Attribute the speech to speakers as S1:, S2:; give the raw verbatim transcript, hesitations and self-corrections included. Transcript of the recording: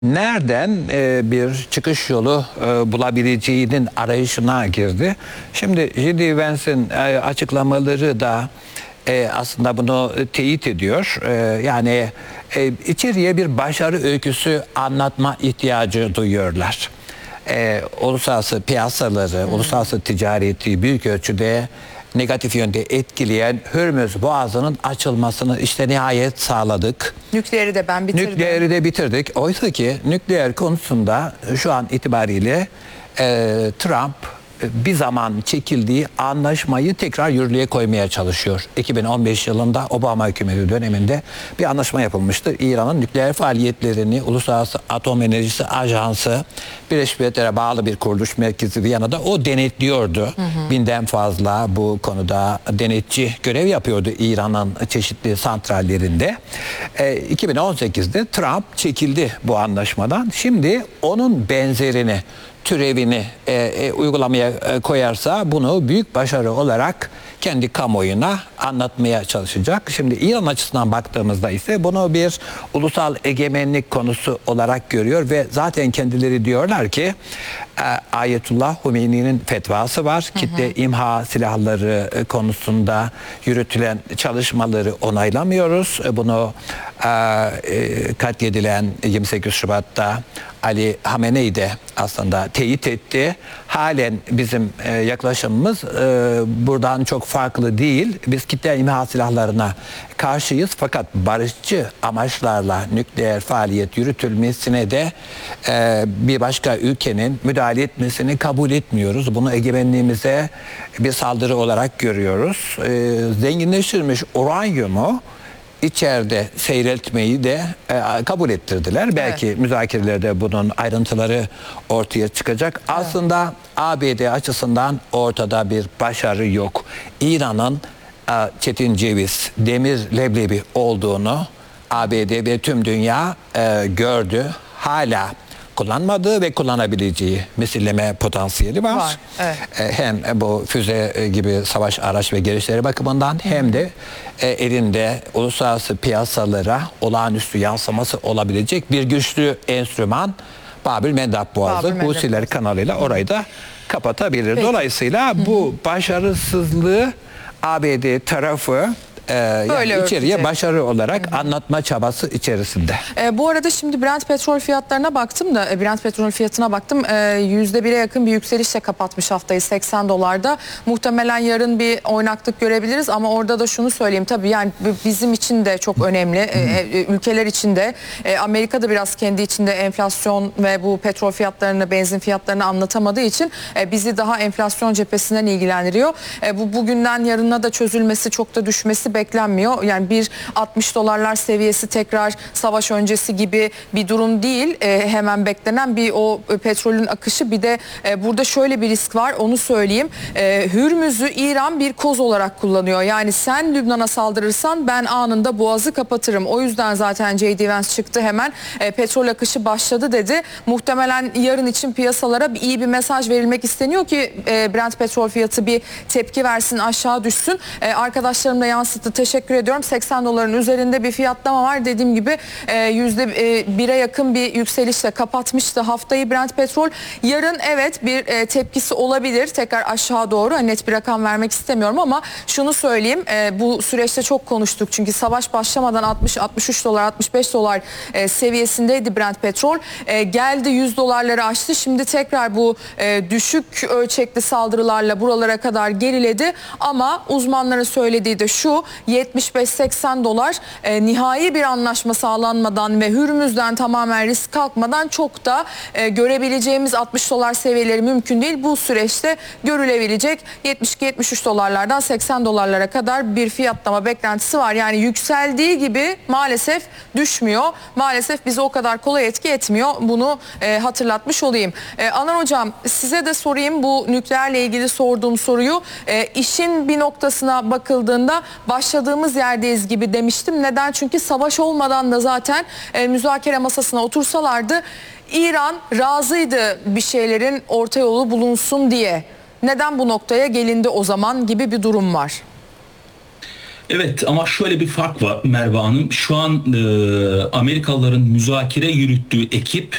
S1: nereden e, bir çıkış yolu e, bulabileceğinin arayışına girdi. Şimdi J D. Vance'in e, açıklamaları da e, aslında bunu teyit ediyor. E, yani e, içeriye bir başarı öyküsü anlatma ihtiyacı duyuyorlar. E, uluslararası piyasaları, hmm. uluslararası ticareti büyük ölçüde negatif yönde etkileyen Hürmüz Boğazı'nın açılmasını işte nihayet sağladık.
S2: Nükleeri de ben bitirdim.
S1: Nükleeri de bitirdik. Oysa ki nükleer konusunda şu an itibariyle e, Trump bir zaman çekildiği anlaşmayı tekrar yürürlüğe koymaya çalışıyor. iki bin on beş yılında Obama hükümeti döneminde bir anlaşma yapılmıştır. İran'ın nükleer faaliyetlerini Uluslararası Atom Enerjisi Ajansı, Birleşmiş Milletler'e bağlı bir kuruluş merkezi Viyana'da o denetliyordu. Hı hı. Binden fazla bu konuda denetçi görev yapıyordu İran'ın çeşitli santrallerinde. E, iki bin on sekizde Trump çekildi bu anlaşmadan. Şimdi onun benzerini, türevini e, e, uygulamaya e, koyarsa bunu büyük başarı olarak kendi kamuoyuna anlatmaya çalışacak. Şimdi İran açısından baktığımızda ise bunu bir ulusal egemenlik konusu olarak görüyor ve zaten kendileri diyorlar ki e, Ayetullah Hümeyni'nin fetvası var. Hı hı. Kitle imha silahları konusunda yürütülen çalışmaları onaylamıyoruz. Bunu e, e, katledilen yirmi sekiz Şubat'ta Ali Hamenei de aslında teyit etti. Halen bizim e, yaklaşımımız e, buradan çok farklı değil. Biz kitle imha silahlarına karşıyız fakat barışçı amaçlarla nükleer faaliyet yürütülmesine de e, bir başka ülkenin müdahale etmesini kabul etmiyoruz. Bunu egemenliğimize bir saldırı olarak görüyoruz. E, zenginleştirilmiş uranyumu İçeride seyretmeyi de e, kabul ettirdiler. Belki evet. müzakerelerde bunun ayrıntıları ortaya çıkacak. Evet. Aslında A B D açısından ortada bir başarı yok. İran'ın e, çetin ceviz, demir leblebi olduğunu A B D ve tüm dünya e, gördü. Hala kullanmadığı ve kullanabileceği misilleme potansiyeli var. var evet. Hem bu füze gibi savaş araç ve gelişleri bakımından hem de elinde uluslararası piyasalara olağanüstü yansıması olabilecek bir güçlü enstrüman Babül Mendeb Boğazı. Husiler kanalıyla orayı da kapatabilir. Peki. Dolayısıyla Hı-hı. bu başarısızlığı A B D tarafı Ee, yani içeriye örtecek. Başarı olarak Hı-hı. anlatma çabası içerisinde.
S2: E, bu arada şimdi Brent petrol fiyatlarına baktım da e, Brent petrol fiyatına baktım e, yüzde bire yakın bir yükselişle kapatmış haftayı seksen dolarda. Muhtemelen yarın bir oynaklık görebiliriz ama orada da şunu söyleyeyim tabii yani bizim için de çok önemli. E, ülkeler için de e, Amerika'da biraz kendi içinde enflasyon ve bu petrol fiyatlarını, benzin fiyatlarını anlatamadığı için e, bizi daha enflasyon cephesinden ilgilendiriyor. E, bu bugünden yarına da çözülmesi, çok da düşmesi beklenmiyor. Yani bir altmış dolarlar seviyesi tekrar savaş öncesi gibi bir durum değil. E, hemen beklenen bir o e, petrolün akışı. Bir de e, burada şöyle bir risk var. Onu söyleyeyim. E, Hürmüz'ü İran bir koz olarak kullanıyor. Yani sen Lübnan'a saldırırsan ben anında boğazı kapatırım. O yüzden zaten J D. Vance çıktı hemen. E, petrol akışı başladı dedi. Muhtemelen yarın için piyasalara bir, iyi bir mesaj verilmek isteniyor ki e, Brent petrol fiyatı bir tepki versin, aşağı düşsün. E, arkadaşlarım da yansıttı. Teşekkür ediyorum. seksen doların üzerinde bir fiyatlama var. Dediğim gibi yüzde bire yakın bir yükselişle kapatmıştı haftayı Brent petrol. Yarın evet bir e, tepkisi olabilir. Tekrar aşağı doğru. Hani net bir rakam vermek istemiyorum ama şunu söyleyeyim. E, bu süreçte çok konuştuk. Çünkü savaş başlamadan altmış altmış üç dolar altmış beş dolar e, seviyesindeydi Brent petrol. E, geldi yüz dolarları aştı. Şimdi tekrar bu e, düşük ölçekli saldırılarla buralara kadar geriledi. Ama uzmanların söylediği de şu: yetmiş beş seksen dolar e, nihai bir anlaşma sağlanmadan ve Hürmüz'den tamamen risk kalkmadan çok da e, görebileceğimiz altmış dolar seviyeleri mümkün değil. Bu süreçte görülebilecek yetmiş iki yetmiş üç dolarlardan seksen dolarlara kadar bir fiyatlama beklentisi var. Yani yükseldiği gibi maalesef düşmüyor. Maalesef bizi o kadar kolay etki etmiyor. Bunu e, hatırlatmış olayım. E, Anar Hocam, size de sorayım bu nükleerle ilgili sorduğum soruyu. E, işin bir noktasına bakıldığında başladığımız yerdeyiz gibi demiştim. Neden? Çünkü savaş olmadan da zaten e, müzakere masasına otursalardı İran razıydı bir şeylerin orta yolu bulunsun diye. Neden bu noktaya gelindi o zaman gibi bir durum var.
S3: Evet, ama şöyle bir fark var Merve Hanım. Şu an e, Amerikalıların müzakere yürüttüğü ekip